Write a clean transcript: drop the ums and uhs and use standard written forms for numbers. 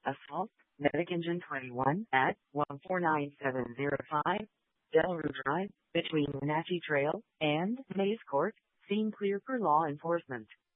Assault, Medic Engine 21 at 149705, Delrue Drive, between Wenatchee Trail and Maze Court, scene clear for law enforcement.